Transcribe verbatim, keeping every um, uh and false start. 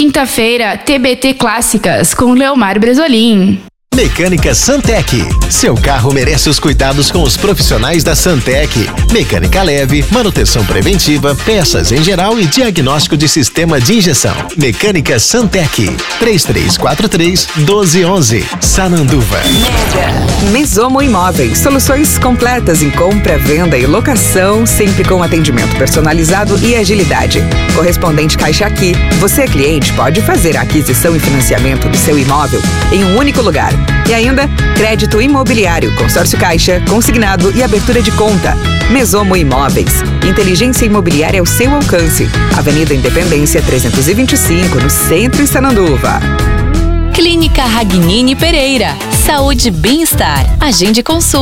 quinta-feira, T B T Clássicas com Leomar Bresolim. Mecânica Santec. Seu carro merece os cuidados com os profissionais da Santec. Mecânica leve, manutenção preventiva, peças em geral e diagnóstico de sistema de injeção. Mecânica Santec. três três quatro três, um dois um um. Sananduva. Mesomo Imóveis. Soluções completas em compra, venda e locação, sempre com atendimento personalizado e agilidade. Correspondente Caixa Aqui. Você, cliente, pode fazer a aquisição e financiamento do seu imóvel em um único lugar. E ainda, crédito imobiliário, consórcio Caixa, consignado e abertura de conta. Mesomo Imóveis. Inteligência imobiliária ao seu alcance. Avenida Independência trezentos e vinte e cinco, no centro em Sananduva. Clínica Ragnini Pereira. Saúde e bem-estar. Agende consulta.